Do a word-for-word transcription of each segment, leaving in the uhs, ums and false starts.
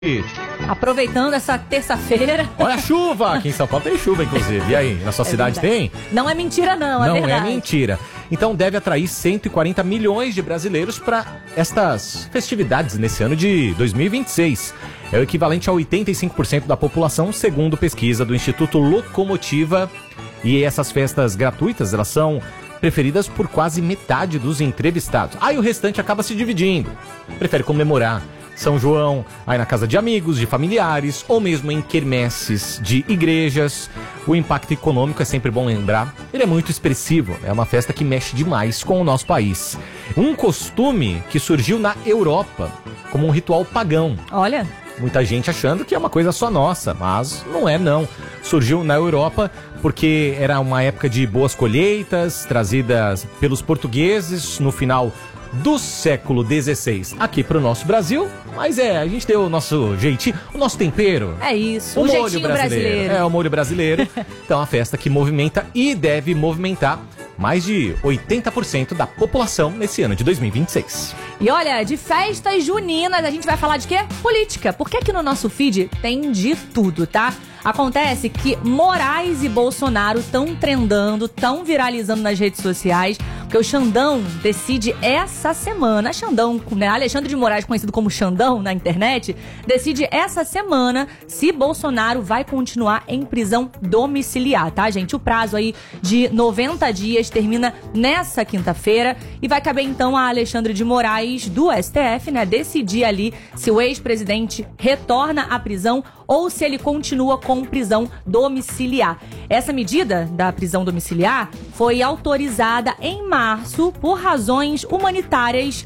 Aproveitando essa terça-feira. Olha a chuva! Aqui em São Paulo tem chuva, inclusive. E aí, na sua é cidade verdade. Tem? Não é mentira, não, é não verdade. Não é mentira. Então deve atrair cento e quarenta milhões de brasileiros para estas festividades nesse ano de dois mil e vinte e seis. É o equivalente a oitenta e cinco por cento da população, segundo pesquisa do Instituto Locomotiva. E essas festas gratuitas, elas são preferidas por quase metade dos entrevistados. Aí o restante acaba se dividindo. Prefere comemorar São João, aí na casa de amigos, de familiares, ou mesmo em quermesses de igrejas. O impacto econômico, é sempre bom lembrar, ele é muito expressivo. É uma festa que mexe demais com o nosso país. Um costume que surgiu na Europa como um ritual pagão. Olha... Muita gente achando que é uma coisa só nossa, mas não é não. Surgiu na Europa porque era uma época de boas colheitas, trazidas pelos portugueses no final do século dezesseis aqui para o nosso Brasil. Mas é, a gente deu o nosso jeitinho, o nosso tempero. É isso, o o molho jeitinho brasileiro. brasileiro. É, o molho brasileiro. Então a festa que movimenta e deve movimentar mais de oitenta por cento da população nesse ano de dois mil e vinte e seis. E olha, de festas juninas, a gente vai falar de quê? Política. Porque aqui no nosso feed tem de tudo, tá? Acontece que Moraes e Bolsonaro estão trendando, estão viralizando nas redes sociais, porque o Xandão decide essa semana, Xandão, né? Alexandre de Moraes, conhecido como Xandão na internet, decide essa semana se Bolsonaro vai continuar em prisão domiciliar, tá, gente? O prazo aí de noventa dias termina nessa quinta-feira e vai caber então a Alexandre de Moraes do S T F, né, decidir ali se o ex-presidente retorna à prisão ou se ele continua com prisão domiciliar. Essa medida da prisão domiciliar foi autorizada em março por razões humanitárias,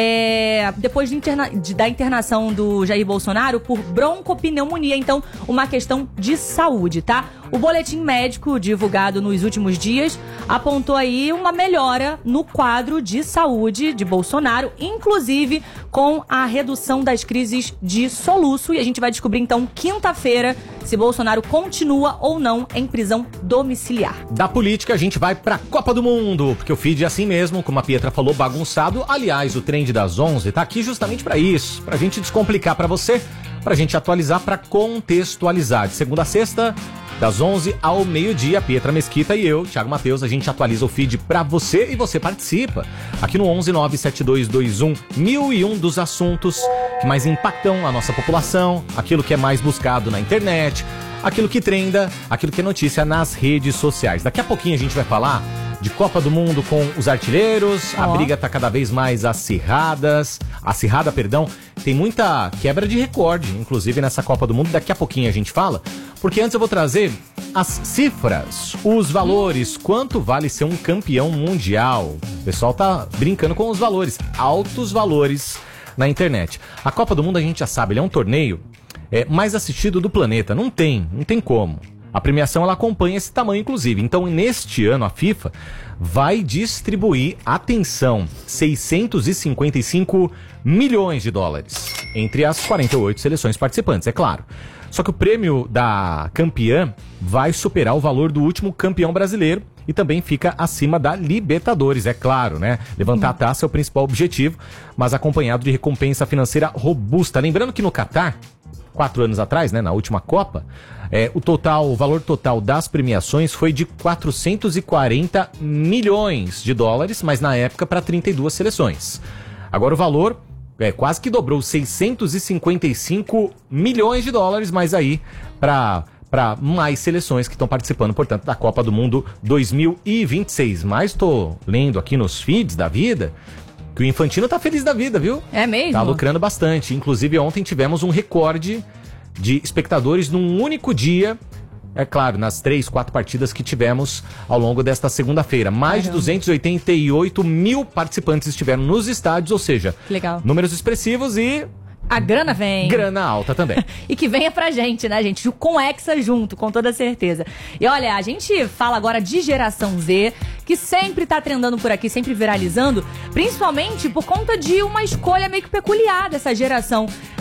é, depois de interna- de, da internação do Jair Bolsonaro por broncopneumonia, então uma questão de saúde, tá? O boletim médico divulgado nos últimos dias apontou aí uma melhora no quadro de saúde de Bolsonaro, inclusive com a redução das crises de soluço. E a gente vai descobrir então quinta-feira se Bolsonaro continua ou não em prisão domiciliar. Da política a gente vai pra Copa do Mundo, porque o feed é assim mesmo, como a Pietra falou, bagunçado. Aliás, o Trend das onze tá aqui justamente pra isso, pra gente descomplicar pra você, pra gente atualizar, pra contextualizar. De segunda a sexta, das onze ao meio-dia, Pietra Mesquita e eu, Thiago Matheus, a gente atualiza o feed pra você e você participa. Aqui no onze nove sete dois dois um mil e um dos assuntos que mais impactam a nossa população, aquilo que é mais buscado na internet, aquilo que trenda, aquilo que é notícia nas redes sociais. Daqui a pouquinho a gente vai falar de Copa do Mundo com os artilheiros, oh. A briga tá cada vez mais acirradas, acirrada, perdão, tem muita quebra de recorde, inclusive nessa Copa do Mundo, daqui a pouquinho a gente fala, porque antes eu vou trazer as cifras, os valores, quanto vale ser um campeão mundial. O pessoal tá brincando com os valores, altos valores na internet. A Copa do Mundo a gente já sabe, ele é um torneio é, mais assistido do planeta, não tem, não tem como. A premiação ela acompanha esse tamanho, inclusive. Então, neste ano, a FIFA vai distribuir, atenção, seiscentos e cinquenta e cinco milhões de dólares entre as quarenta e oito seleções participantes, é claro. Só que o prêmio da campeã vai superar o valor do último campeão brasileiro e também fica acima da Libertadores, é claro, né? Levantar a taça é o principal objetivo, mas acompanhado de recompensa financeira robusta. Lembrando que no Catar, quatro anos atrás, né, na última Copa, é, o total, o valor total das premiações foi de quatrocentos e quarenta milhões de dólares, mas na época para trinta e duas seleções. Agora o valor é, quase que dobrou, seiscentos e cinquenta e cinco milhões de dólares, mas aí para para mais seleções que estão participando, portanto, da Copa do Mundo dois mil e vinte e seis. Mas tô lendo aqui nos feeds da vida que o Infantino tá feliz da vida, viu? É mesmo? Tá lucrando bastante. Inclusive, ontem tivemos um recorde de espectadores num único dia. É claro, nas três, quatro partidas que tivemos ao longo desta segunda-feira. Mais Caramba. de duzentos e oitenta e oito mil participantes estiveram nos estádios, ou seja, legal. Números expressivos e... a grana vem. Grana alta também. E que venha pra gente, né, gente? Com Hexa junto, com toda certeza. E olha, a gente fala agora de geração Z, que sempre tá trendando por aqui, sempre viralizando, principalmente por conta de uma escolha meio que peculiar dessa geração.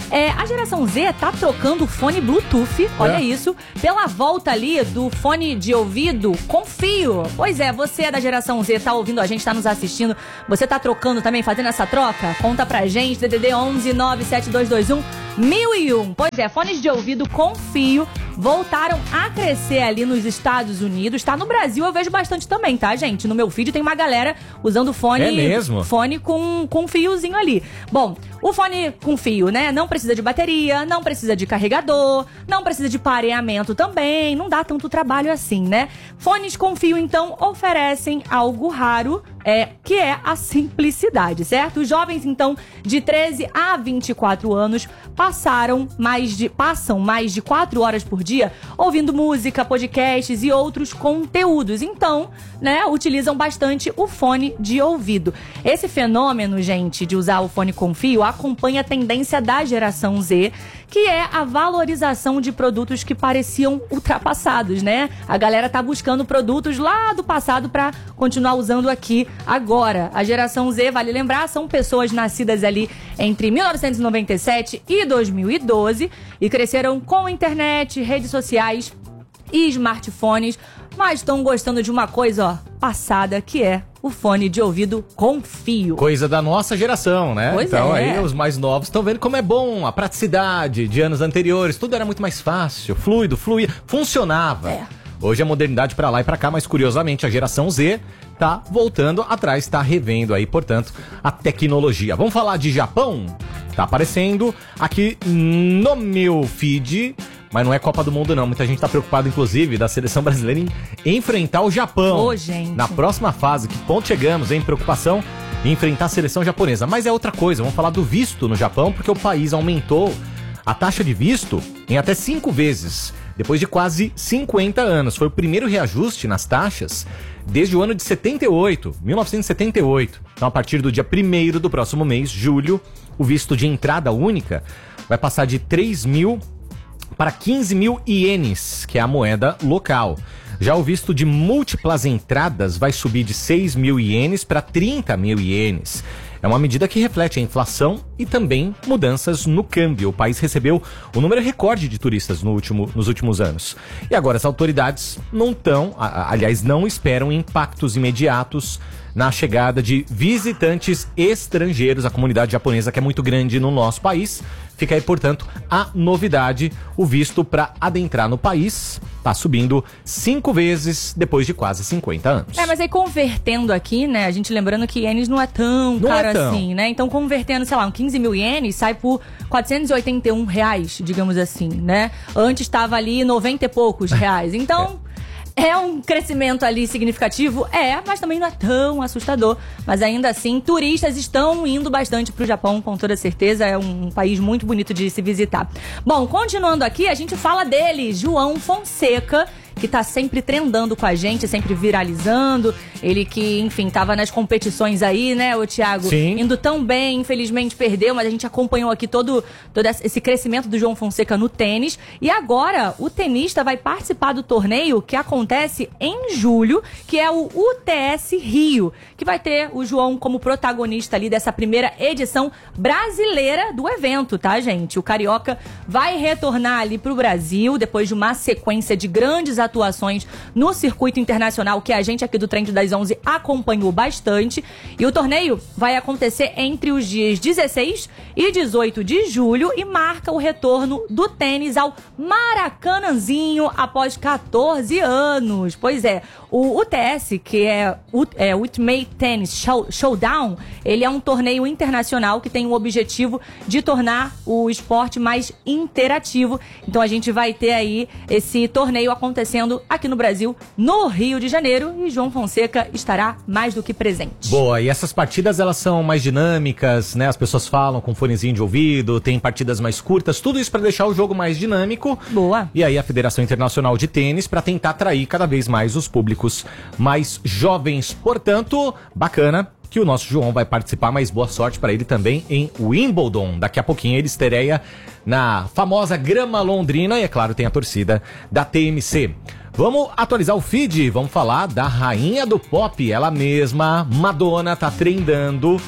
É, a geração Z tá trocando o fone Bluetooth, olha É. isso, pela volta ali do fone de ouvido com fio. Pois é, você é da geração Z, tá ouvindo a gente, tá nos assistindo, você tá trocando também, fazendo essa troca? Conta pra gente, D D D onze nove sete dois dois um mil e um. Pois é, fones de ouvido com fio voltaram a crescer ali nos Estados Unidos, tá? No Brasil eu vejo bastante também, tá, gente? No meu feed tem uma galera usando fone, É mesmo? fone com, com fiozinho ali. Bom, o fone com fio, né? Não precisa de bateria, não precisa de carregador, não precisa de pareamento também, não dá tanto trabalho assim, né? Fones com fio, então, oferecem algo raro, é, que é a simplicidade, certo? Os jovens, então, de treze a vinte e quatro anos passaram mais de, passam mais de quatro horas por dia ouvindo música, podcasts e outros conteúdos. Então, né, utilizam bastante o fone de ouvido. Esse fenômeno, gente, de usar o fone com fio acompanha a tendência da geração Z, que é a valorização de produtos que pareciam ultrapassados, né? A galera tá buscando produtos lá do passado para continuar usando aqui agora. A geração Z, vale lembrar, são pessoas nascidas ali entre mil novecentos e noventa e sete e dois mil e doze e cresceram com internet, redes sociais e smartphones, mas estão gostando de uma coisa, ó, passada, que é o fone de ouvido com fio. Coisa da nossa geração, né? Pois então é. aí os mais novos estão vendo como é bom a praticidade de anos anteriores. Tudo era muito mais fácil, fluido, fluía, funcionava. É. Hoje a modernidade pra lá e pra cá, mas curiosamente a geração Z tá voltando atrás, tá revendo aí, portanto, a tecnologia. Vamos falar de Japão? Tá aparecendo aqui no meu feed, mas não é Copa do Mundo não. Muita gente tá preocupada, inclusive, da seleção brasileira em enfrentar o Japão. Ô, gente. Na próxima fase, que ponto chegamos, hein? Preocupação em enfrentar a seleção japonesa. Mas é outra coisa, vamos falar do visto no Japão, porque o país aumentou a taxa de visto em até cinco vezes, depois de quase cinquenta anos. Foi o primeiro reajuste nas taxas desde o ano de setenta e oito, mil novecentos e setenta e oito. Então, a partir do dia primeiro do próximo mês, julho, o visto de entrada única vai passar de três mil para quinze mil ienes, que é a moeda local. Já o visto de múltiplas entradas vai subir de seis mil ienes para trinta mil ienes. É uma medida que reflete a inflação e também mudanças no câmbio. O país recebeu o número recorde de turistas no último, nos últimos anos. E agora as autoridades não estão, aliás, não esperam impactos imediatos na chegada de visitantes estrangeiros. A comunidade japonesa, que é muito grande no nosso país, fica aí, portanto, a novidade. O visto para adentrar no país está subindo cinco vezes depois de quase cinquenta anos. É, mas aí convertendo aqui, né, a gente lembrando que ienes não é tão Não caro é tão. assim, né? Então convertendo, sei lá, um quinze mil ienes sai por quatrocentos e oitenta e um reais, digamos assim, né? Antes estava ali noventa e poucos reais. Então... é. É um crescimento ali significativo? É, mas também não é tão assustador. Mas ainda assim, turistas estão indo bastante pro Japão, com toda certeza. É um país muito bonito de se visitar. Bom, continuando aqui, a gente fala dele, João Fonseca, que tá sempre trendando com a gente, sempre viralizando. Ele que, enfim, tava nas competições aí, né, ô Thiago? Sim. Indo tão bem, infelizmente perdeu, mas a gente acompanhou aqui todo, todo esse crescimento do João Fonseca no tênis. E agora, o tenista vai participar do torneio que acontece em julho, que é o U T S Rio, que vai ter o João como protagonista ali dessa primeira edição brasileira do evento, tá, gente? O Carioca vai retornar ali pro Brasil, depois de uma sequência de grandes atuações no circuito internacional que a gente aqui do Trend das onze acompanhou bastante. E o torneio vai acontecer entre os dias dezesseis e dezoito de julho e marca o retorno do tênis ao Maracanãzinho após quatorze anos. Pois é, o U T S, que é o é, Ultimate Tennis Show, Showdown, ele é um torneio internacional que tem o objetivo de tornar o esporte mais interativo. Então a gente vai ter aí esse torneio acontecendo aqui no Brasil, no Rio de Janeiro, e João Fonseca estará mais do que presente. Boa, e essas partidas elas são mais dinâmicas, né? As pessoas falam com fonezinho de ouvido, tem partidas mais curtas, tudo isso para deixar o jogo mais dinâmico. Boa. E aí a Federação Internacional de Tênis para tentar atrair cada vez mais os públicos mais jovens. Portanto, bacana que o nosso João vai participar, mas boa sorte para ele também em Wimbledon. Daqui a pouquinho ele estreia na famosa grama londrina e, é claro, tem a torcida da T M C. Vamos atualizar o feed, vamos falar da rainha do pop, ela mesma, Madonna, tá trendando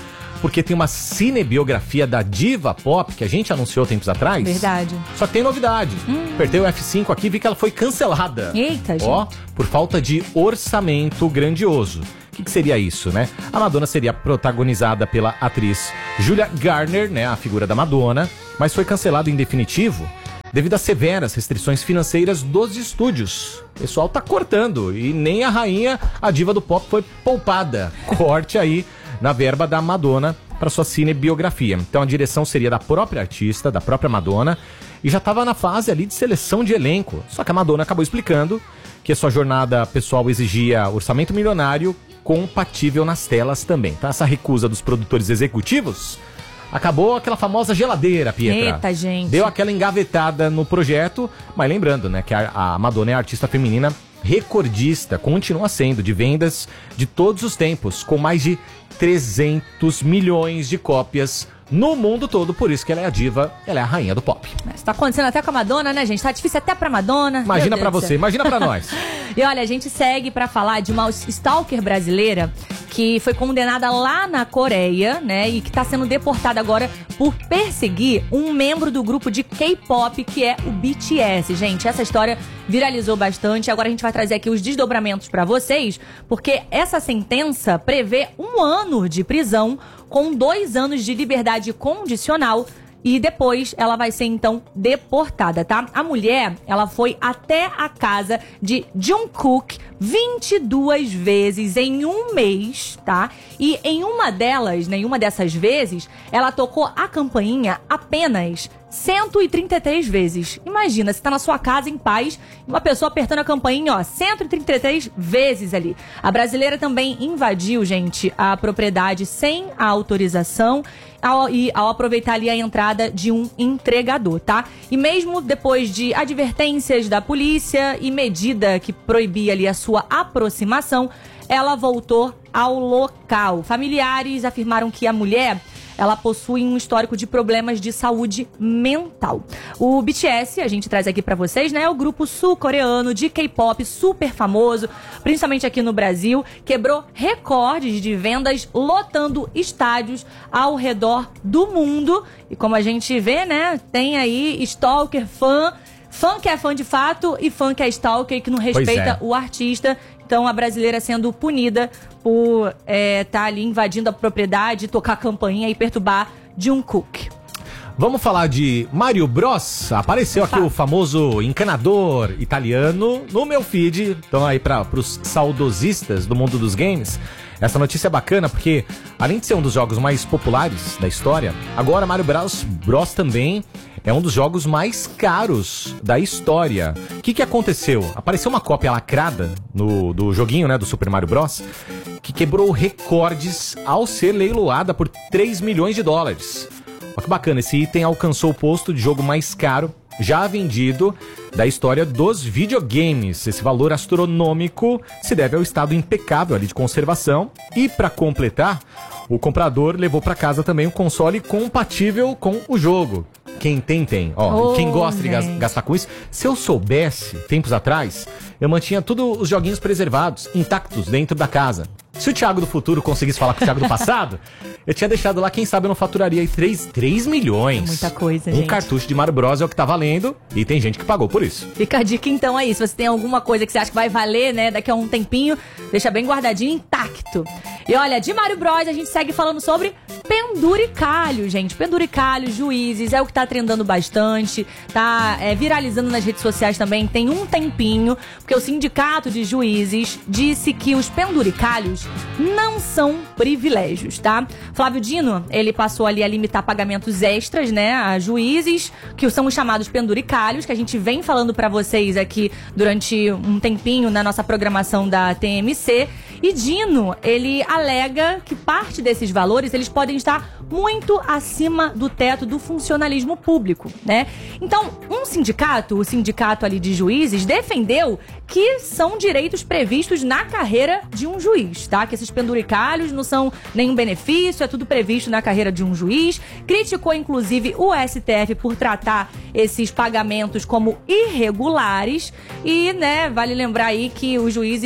porque tem uma cinebiografia da diva pop que a gente anunciou tempos atrás. Verdade. Só que tem novidade. Hum. Apertei o F cinco aqui e vi que ela foi cancelada. Eita, gente. Ó, por falta de orçamento grandioso. O que, que seria isso, né? A Madonna seria protagonizada pela atriz Julia Garner, né? A figura da Madonna, mas foi cancelado em definitivo devido às severas restrições financeiras dos estúdios. O pessoal tá cortando e nem a rainha, a diva do pop, foi poupada. Corte aí na verba da Madonna para sua cinebiografia. Então a direção seria da própria artista, da própria Madonna, e já estava na fase ali de seleção de elenco. Só que a Madonna acabou explicando que a sua jornada pessoal exigia orçamento milionário compatível nas telas também. Então essa recusa dos produtores executivos acabou aquela famosa geladeira, Pietra. Eita, gente. Deu aquela engavetada no projeto, mas lembrando, né, que a, a Madonna é a artista feminina recordista, continua sendo, de vendas de todos os tempos, com mais de trezentos milhões de cópias no mundo todo, por isso que ela é a diva, ela é a rainha do pop. Isso tá acontecendo até com a Madonna, né, gente? Tá difícil até pra Madonna. Imagina pra você, imagina pra nós. E olha, a gente segue pra falar de uma stalker brasileira que foi condenada lá na Coreia, né, e que tá sendo deportada agora por perseguir um membro do grupo de K-pop que é o B T S. Gente, essa história viralizou bastante. Agora a gente vai trazer aqui os desdobramentos pra vocês, porque essa sentença prevê um ano de prisão com dois anos de liberdade condicional e depois ela vai ser, então, deportada, tá? A mulher, ela foi até a casa de Jungkook vinte e duas vezes em um mês, tá? E em uma delas, nenhuma dessas vezes, ela tocou a campainha apenas cento e trinta e três vezes. Imagina, você tá na sua casa em paz e uma pessoa apertando a campainha, ó, cento e trinta e três vezes ali. A brasileira também invadiu, gente, a propriedade sem a autorização ao, e ao aproveitar ali a entrada de um entregador, tá? E mesmo depois de advertências da polícia e medida que proibia ali a sua aproximação, ela voltou ao local. Familiares afirmaram que a mulher, ela possui um histórico de problemas de saúde mental. O B T S, a gente traz aqui pra vocês, né? É o grupo sul-coreano de K-pop super famoso, principalmente aqui no Brasil, quebrou recordes de vendas lotando estádios ao redor do mundo. E como a gente vê, né? Tem aí stalker, fã, fã que é fã de fato e fã que é stalker, que não respeita é. o artista. Então a brasileira sendo punida por estar é, tá ali invadindo a propriedade, tocar a campainha e perturbar Jungkook. Vamos falar de Mario Bros. Apareceu Opa. aqui o famoso encanador italiano no meu feed. Então aí para os saudosistas do mundo dos games, essa notícia é bacana porque, além de ser um dos jogos mais populares da história, agora Mario Bros. Bros. Também é um dos jogos mais caros da história. O que, que aconteceu? Apareceu uma cópia lacrada no, do joguinho, né, do Super Mario Bros., que quebrou recordes ao ser leiloada por três milhões de dólares. Olha que bacana, esse item alcançou o posto de jogo mais caro já vendido da história dos videogames. Esse valor astronômico se deve ao estado impecável ali de conservação. E para completar, o comprador levou para casa também um console compatível com o jogo. Quem tem, tem. Ó, oh, quem gosta gente. de gastar com isso. Se eu soubesse, tempos atrás, eu mantinha todos os joguinhos preservados, intactos, dentro da casa. Se o Thiago do futuro conseguisse falar com o Thiago do passado, eu tinha deixado lá, quem sabe eu não faturaria aí três milhões. É muita coisa, um gente. Um cartucho de Mario Bros é o que tá valendo e tem gente que pagou por isso. Fica a dica então aí, se você tem alguma coisa que você acha que vai valer, né, daqui a um tempinho, deixa bem guardadinho, intacto. E olha, de Mario Bros a gente segue falando sobre penduricalho, gente. Penduricalho, juízes, é o que tá trendando bastante, tá é, viralizando nas redes sociais também, tem um tempinho, porque o sindicato de juízes disse que os penduricalhos não são privilégios, tá? Flávio Dino, ele passou ali a limitar pagamentos extras, né, a juízes, que são os chamados penduricalhos, que a gente vem falando pra vocês aqui durante um tempinho na nossa programação da T M C. E Dino, ele alega que parte desses valores, eles podem estar muito acima do teto do funcionalismo público, né? Então, um sindicato, o sindicato ali de juízes, defendeu que são direitos previstos na carreira de um juiz, tá? Que esses penduricalhos não são nenhum benefício, é tudo previsto na carreira de um juiz. Criticou, inclusive, o S T F por tratar esses pagamentos como irregulares e, né, vale lembrar aí que os juízes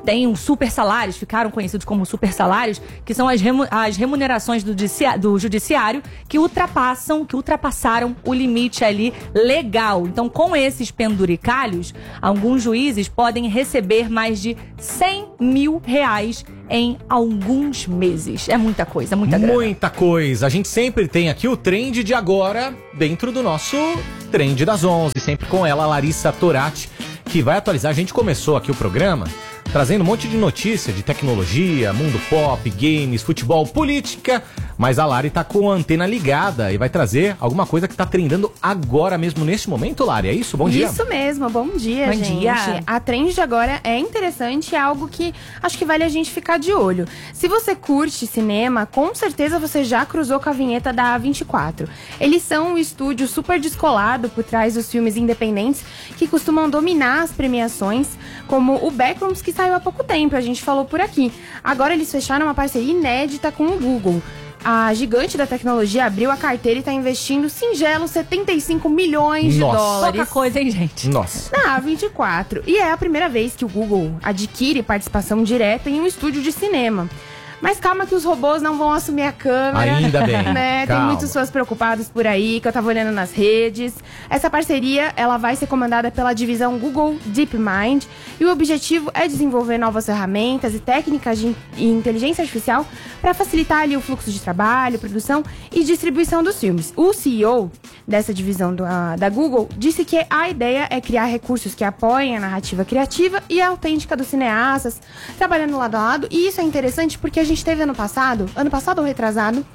tem um super salários, ficaram conhecidos como super salários, que são as, remu as remunerações do, do judiciário que ultrapassam, que ultrapassaram o limite ali legal. Então, com esses penduricalhos, alguns juízes podem receber mais de cem mil reais em alguns meses. É muita coisa, muita grana. Muita coisa. A gente sempre tem aqui o trend de agora dentro do nosso trend das onze, sempre com ela, Larissa Torati, que vai atualizar. A gente começou aqui o programa trazendo um monte de notícia de tecnologia, mundo pop, games, futebol, política, mas a Lari tá com a antena ligada e vai trazer alguma coisa que tá trendando agora mesmo, nesse momento, Lari, é isso? Bom dia. Isso mesmo, bom dia, bom gente. Dia. A trend de agora é interessante, é algo que acho que vale a gente ficar de olho. Se você curte cinema, com certeza você já cruzou com a vinheta da A vinte e quatro. Eles são um estúdio super descolado por trás dos filmes independentes que costumam dominar as premiações, como o Backrooms, que saiu há pouco tempo, a gente falou por aqui. Agora eles fecharam uma parceria inédita com o Google. A gigante da tecnologia abriu a carteira e está investindo singelos setenta e cinco milhões de Nossa. dólares. Pouca coisa, hein, gente? Nossa. Na A vinte e quatro. E é a primeira vez que o Google adquire participação direta em um estúdio de cinema. Mas calma que os robôs não vão assumir a câmera. Ainda bem. Né? Tem Calma. muitos fãs preocupados por aí, que eu tava olhando nas redes. Essa parceria, ela vai ser comandada pela divisão Google DeepMind. E o objetivo é desenvolver novas ferramentas e técnicas de inteligência artificial para facilitar ali o fluxo de trabalho, produção e distribuição dos filmes. O C E O dessa divisão do, a, da Google disse que a ideia é criar recursos que apoiem a narrativa criativa e autêntica dos cineastas, trabalhando lado a lado. E isso é interessante porque a gente teve ano passado, ano passado ou retrasado,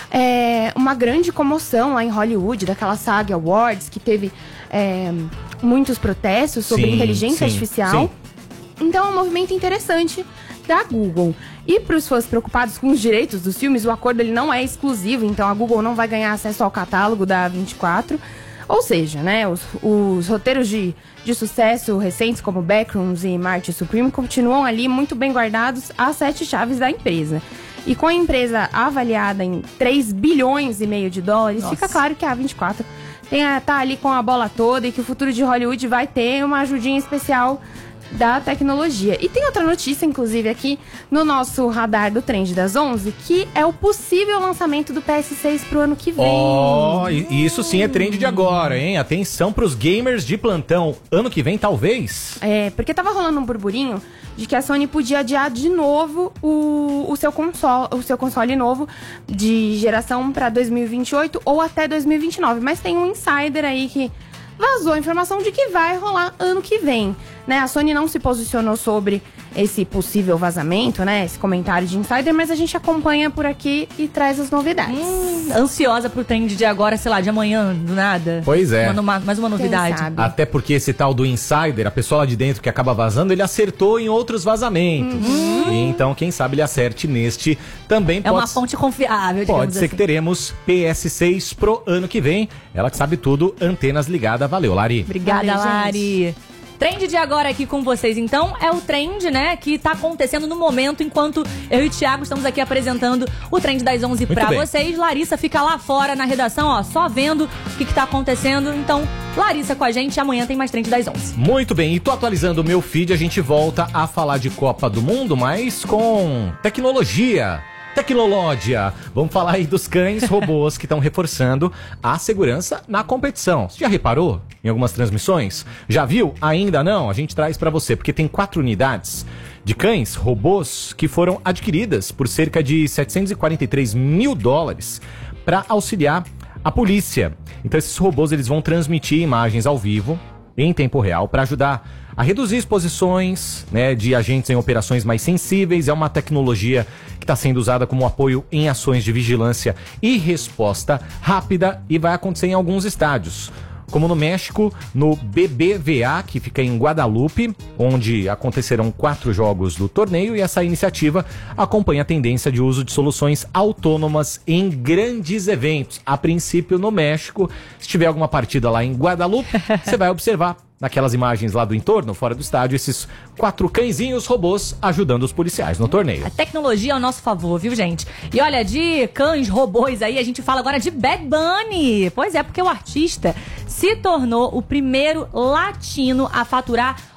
é, uma grande comoção lá em Hollywood, daquela SAG Awards, que teve é, muitos protestos sobre Sim, inteligência sim, artificial. sim. Então é um movimento interessante da Google. E para os fãs preocupados com os direitos dos filmes, o acordo ele não é exclusivo, então a Google não vai ganhar acesso ao catálogo da A vinte e quatro. Ou seja, né, os, os roteiros de, de sucesso recentes, como Backrooms e Marty Supreme, continuam ali muito bem guardados às sete chaves da empresa. E com a empresa avaliada em três bilhões e meio de dólares, Nossa. fica claro que a A vinte e quatro tem a, tá ali com a bola toda e que o futuro de Hollywood vai ter uma ajudinha especial da tecnologia. E tem outra notícia, inclusive, aqui no nosso radar do Trend das onze, que é o possível lançamento do P S seis pro ano que vem. Ó, oh, isso sim é trend de agora, hein? Atenção pros gamers de plantão. Ano que vem, talvez. É, porque tava rolando um burburinho de que a Sony podia adiar de novo o, o, seu, console, o seu console novo de geração para dois mil e vinte e oito ou até dois mil e vinte e nove. Mas tem um insider aí que vazou a informação de que vai rolar ano que vem, né? A Sony não se posicionou sobre esse possível vazamento, né? Esse comentário de insider, mas a gente acompanha por aqui e traz as novidades. Hum, ansiosa pro trend de agora, sei lá, de amanhã, do nada. Pois é. Uma, uma, mais uma novidade. sabe? Até porque esse tal do insider, a pessoa lá de dentro que acaba vazando, ele acertou em outros vazamentos. Uhum. E então, quem sabe ele acerte neste também. É pode, uma fonte confiável, digamos Pode ser assim. que teremos P S seis pro ano que vem. Ela que sabe tudo, antenas ligadas. Valeu, Lari. Obrigada, Valeu, Lari. Trend de agora aqui com vocês, então, é o trend, né, que tá acontecendo no momento, enquanto eu e o Thiago estamos aqui apresentando o Trend das onze Muito pra bem. vocês. Larissa fica lá fora na redação, ó, só vendo o que que tá acontecendo. Então, Larissa com a gente, amanhã tem mais Trend das onze. Muito bem, e tô atualizando o meu feed, a gente volta a falar de Copa do Mundo, mas com tecnologia. Tecnológia. Vamos falar aí dos cães robôs que estão reforçando a segurança na competição. Você já reparou em algumas transmissões? Já viu? Ainda não? A gente traz pra você, porque tem quatro unidades de cães robôs que foram adquiridas por cerca de setecentos e quarenta e três mil dólares para auxiliar a polícia. Então esses robôs eles vão transmitir imagens ao vivo em tempo real para ajudar a reduzir exposições, né, de agentes em operações mais sensíveis. É uma tecnologia que está sendo usada como apoio em ações de vigilância e resposta rápida e vai acontecer em alguns estádios, como no México, no B B V A, que fica em Guadalupe, onde acontecerão quatro jogos do torneio, e essa iniciativa acompanha a tendência de uso de soluções autônomas em grandes eventos. A princípio no México, se tiver alguma partida lá em Guadalupe, você vai observar naquelas imagens lá do entorno, fora do estádio, esses quatro cãezinhos robôs ajudando os policiais no torneio. A tecnologia ao nosso favor, viu, gente? E olha, de cães robôs aí, a gente fala agora de Bad Bunny. Pois é, porque o artista se tornou o primeiro latino a faturar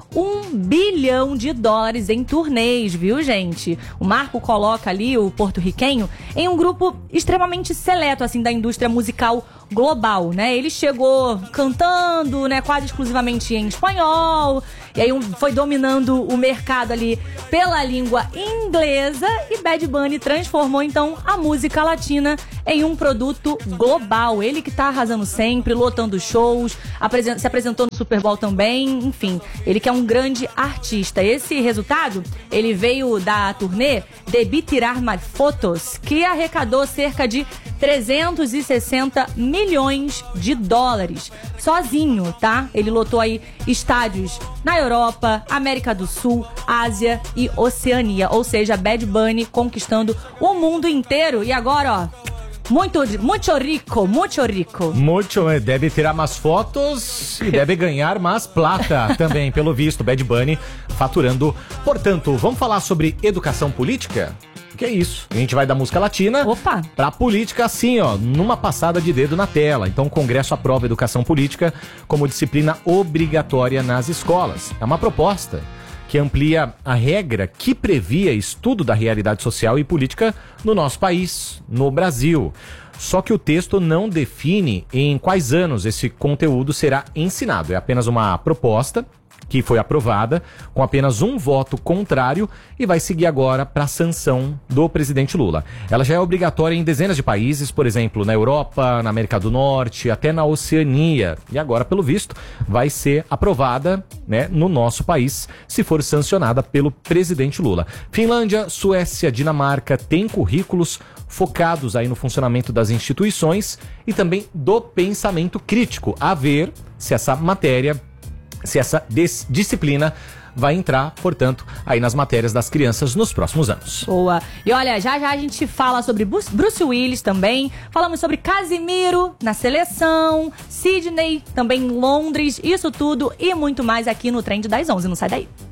um bilhão de dólares em turnês, viu, gente? O Marco coloca ali o porto-riquenho em um grupo extremamente seleto, assim, da indústria musical global, né? Ele chegou cantando, né, quase exclusivamente em espanhol, e aí um, foi dominando o mercado ali pela língua inglesa, e Bad Bunny transformou, então, a música latina em um produto global. Ele que tá arrasando sempre, lotando shows, apresen- se apresentou no Super Bowl também, enfim, ele que é um grande artista. Esse resultado, ele veio da turnê Debí Tirar Mais Fotos, que arrecadou cerca de trezentos e sessenta milhões de dólares. Sozinho, tá? Ele lotou aí estádios na Europa, América do Sul, Ásia e Oceania. Ou seja, Bad Bunny conquistando o mundo inteiro. E agora, ó, muito, muito rico, muito rico. Muito, deve tirar mais fotos e deve ganhar mais plata também, pelo visto. Bad Bunny faturando. Portanto, vamos falar sobre educação política? Que é isso, a gente vai da música latina Opa. pra política assim, ó, numa passada de dedo na tela. Então o Congresso aprova a educação política como disciplina obrigatória nas escolas. É uma proposta que amplia a regra que previa estudo da realidade social e política no nosso país, no Brasil. Só que o texto não define em quais anos esse conteúdo será ensinado. É apenas uma proposta que foi aprovada com apenas um voto contrário e vai seguir agora para a sanção do presidente Lula. Ela já é obrigatória em dezenas de países, por exemplo, na Europa, na América do Norte, até na Oceania. E agora, pelo visto, vai ser aprovada, né, no nosso país, se for sancionada pelo presidente Lula. Finlândia, Suécia, Dinamarca têm currículos focados aí no funcionamento das instituições e também do pensamento crítico, a ver se essa matéria se essa dis- disciplina vai entrar, portanto, aí nas matérias das crianças nos próximos anos. Boa. E olha, já já a gente fala sobre Bruce Willis também, falamos sobre Casimiro na seleção, Sydney também em Londres, isso tudo e muito mais aqui no Trend das onze. Não sai daí.